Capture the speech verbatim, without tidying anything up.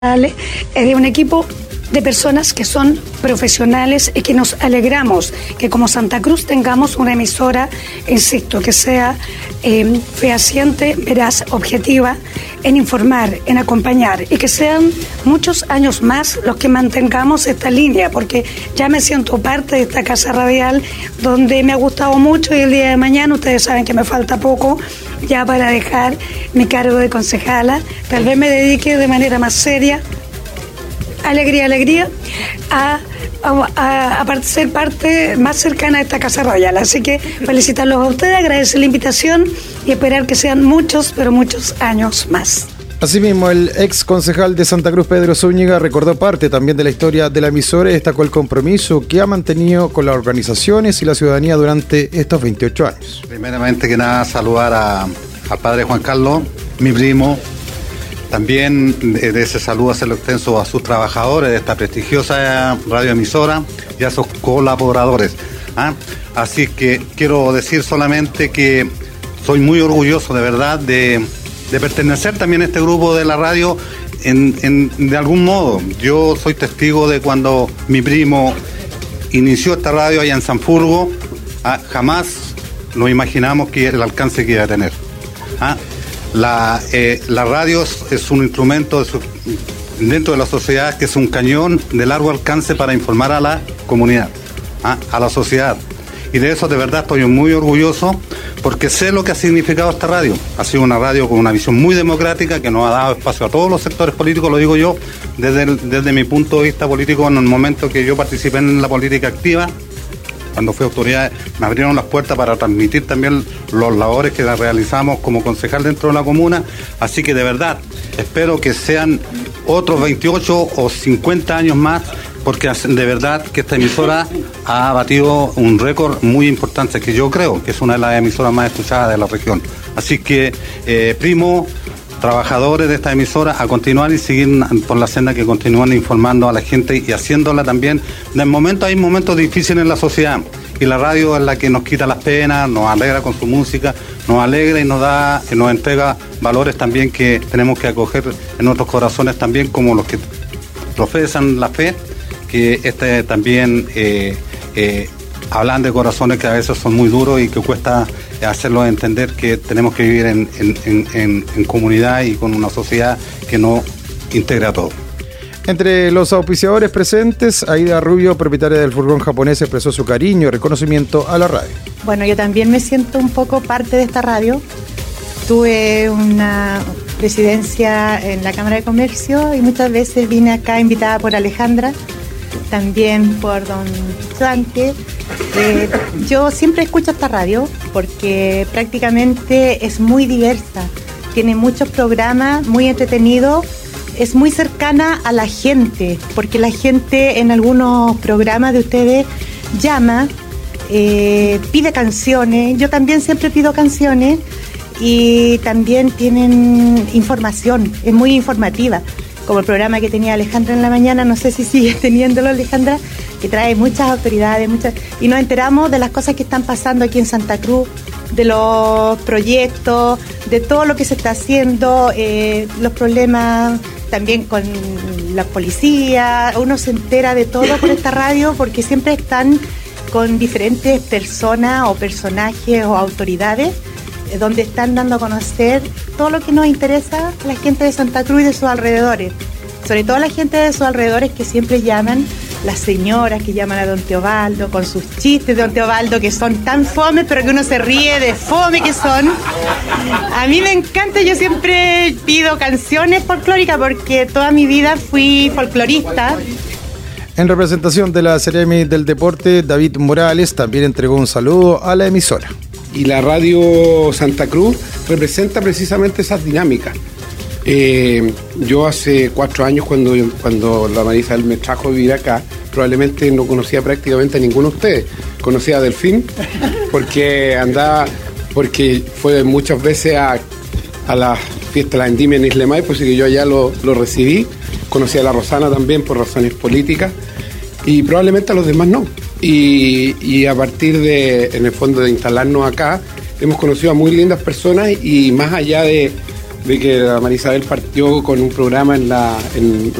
Es de un equipo de personas que son profesionales y que nos alegramos que como Santa Cruz tengamos una emisora, insisto, que sea eh, fehaciente, veraz, objetiva, en informar, en acompañar y que sean muchos años más los que mantengamos esta línea, porque ya me siento parte de esta casa radial donde me ha gustado mucho y el día de mañana ustedes saben que me falta poco ya para dejar mi cargo de concejala, tal vez me dedique de manera más seria, alegría, alegría, a, a, a ser parte más cercana a esta Casa Royal. Así que felicitarlos a ustedes, agradecer la invitación y esperar que sean muchos, pero muchos años más. Asimismo, el ex concejal de Santa Cruz, Pedro Zúñiga, recordó parte también de la historia de la emisora y destacó el compromiso que ha mantenido con las organizaciones y la ciudadanía durante estos veintiocho años. Primeramente que nada, saludar a, al padre Juan Carlos, mi primo. También de ese saludo hacerlo extenso a sus trabajadores de esta prestigiosa radioemisora y a sus colaboradores. ¿ah? Así que quiero decir solamente que soy muy orgulloso de verdad de, de pertenecer también a este grupo de la radio en, en, de algún modo. Yo soy testigo de cuando mi primo inició esta radio allá en Sanfurgo, ¿ah? jamás nos imaginamos que el alcance que iba a tener. ¿ah? La, eh, la radio es un instrumento de su, dentro de la sociedad que es un cañón de largo alcance para informar a la comunidad, ¿ah? a la sociedad. Y de eso de verdad estoy muy orgulloso porque sé lo que ha significado esta radio. Ha sido una radio con una visión muy democrática que nos ha dado espacio a todos los sectores políticos, lo digo yo, desde, el, desde mi punto de vista político en el momento que yo participé en la política activa. Cuando fui autoridad me abrieron las puertas para transmitir también los labores que realizamos como concejal dentro de la comuna, así que de verdad espero que sean otros veintiocho o cincuenta años más, porque de verdad que esta emisora ha batido un récord muy importante, que yo creo que es una de las emisoras más escuchadas de la región. Así que, eh, primo, trabajadores de esta emisora, a continuar y seguir por la senda que continúan informando a la gente y haciéndola también. En el momento hay momentos difíciles en la sociedad y la radio es la que nos quita las penas, nos alegra con su música, nos alegra y nos da, y nos entrega valores también que tenemos que acoger en nuestros corazones también, como los que profesan la fe, que este también eh, eh, hablan de corazones que a veces son muy duros y que cuesta hacerlos entender que tenemos que vivir en, en, en, en comunidad y con una sociedad que nos integra a todos. Entre los auspiciadores presentes, Aida Rubio, propietaria del furgón japonés, expresó su cariño y reconocimiento a la radio. Bueno, yo también me siento un poco parte de esta radio. Tuve una presidencia en la Cámara de Comercio y muchas veces vine acá invitada por Alejandra, también por don Dante. Eh, yo siempre escucho esta radio porque prácticamente es muy diversa, tiene muchos programas, muy entretenidos, es muy cercana a la gente, porque la gente en algunos programas de ustedes llama, eh, pide canciones, yo también siempre pido canciones y también tienen información, es muy informativa. Como el programa que tenía Alejandra en la mañana, no sé si sigue teniéndolo Alejandra, que trae muchas autoridades, muchas, y nos enteramos de las cosas que están pasando aquí en Santa Cruz, de los proyectos, de todo lo que se está haciendo, eh, los problemas también con la policía, uno se entera de todo por esta radio porque siempre están con diferentes personas o personajes o autoridades donde están dando a conocer todo lo que nos interesa a la gente de Santa Cruz y de sus alrededores. Sobre todo a la gente de sus alrededores que siempre llaman, las señoras que llaman a don Teobaldo con sus chistes de don Teobaldo que son tan fome, pero que uno se ríe de fome que son. A mí me encanta, yo siempre pido canciones folclóricas porque toda mi vida fui folclorista. En representación de la Seremi del Deporte, David Morales también entregó un saludo a la emisora. Y la radio Santa Cruz representa precisamente esas dinámicas. Eh, yo hace cuatro años cuando, cuando la Marisa me trajo a vivir acá, probablemente no conocía prácticamente a ninguno de ustedes. Conocía a Delfín porque andaba, porque fue muchas veces a, a la fiesta de la Endimia en Isla May, pues que yo allá lo, lo recibí. Conocí a la Rosana también por razones políticas y probablemente a los demás no. Y, y a partir de, en el fondo, de instalarnos acá, hemos conocido a muy lindas personas y más allá de, de que la María Isabel partió con un programa en la en